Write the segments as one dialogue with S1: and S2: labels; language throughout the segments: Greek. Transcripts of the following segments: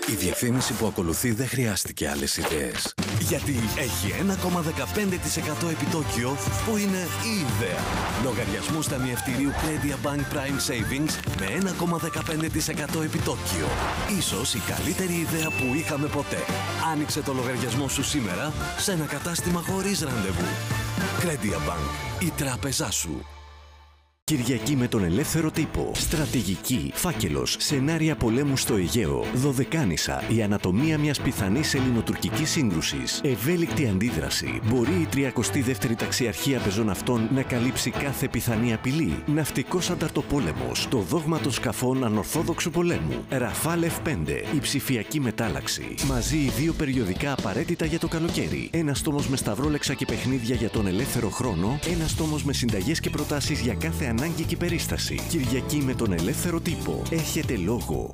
S1: Η διαφήμιση που ακολουθεί δεν χρειάστηκε άλλες ιδέες. Γιατί έχει 1,15% επιτόκιο που είναι η ιδέα. Λογαριασμούς ταμιευτηρίου Credit Bank Prime Savings με 1,15% επιτόκιο. Ίσως η καλύτερη ιδέα που είχαμε ποτέ. Άνοιξε το λογαριασμό σου σήμερα σε ένα κατάστημα χωρίς ραντεβού. Credit Bank, η τράπεζά σου.
S2: Κυριακή με τον ελεύθερο τύπο. Στρατηγική, φάκελος, σενάρια πολέμου στο Αιγαίο, Δωδεκάνησα, η ανατομία μιας πιθανής ελληνοτουρκικής σύγκρουσης, ευέλικτη αντίδραση. Μπορεί η 32η ταξιαρχία πεζοναυτών να καλύψει κάθε πιθανή απειλή. Ναυτικός ανταρτοπόλεμος, το δόγμα των σκαφών ανορθόδοξου πολέμου. Ραφάλ F5, η ψηφιακή μετάλλαξη. Μαζί οι δύο περιοδικά απαραίτητα για το καλοκαίρι. Ένας τόμος με σταυρόλεξα και παιχνίδια για τον ελεύθερο χρόνο. Ένας τόμος με συνταγές και προτάσεις για κάθε ανάγκη και περίσταση. Κυριακή με τον ελεύθερο τύπο. Έχετε λόγο.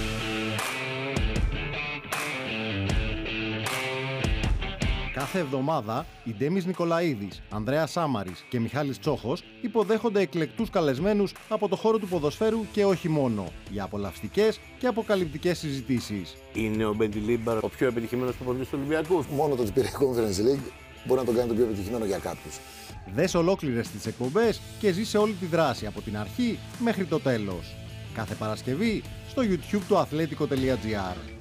S3: Κάθε εβδομάδα, οι Ντέμις Νικολαίδης, Ανδρέας Σάμαρης και Μιχάλης Τσόχος υποδέχονται εκλεκτούς καλεσμένους από το χώρο του ποδοσφαίρου και όχι μόνο, για απολαυστικές και αποκαλυπτικές συζητήσεις.
S4: Είναι ο Μπεντιλίμπαρ ο πιο επιτυχημένος προπονητής του Ολυμπιακού?
S5: Μόνο το ότι πήρε Conference League μπορεί να τον κάνει το πιο επιτυχημένο για κάποιους.
S3: Δες ολόκληρες τις εκπομπές και ζήσε όλη τη δράση από την αρχή μέχρι το τέλος. Κάθε Παρασκευή στο YouTube του athletico.gr.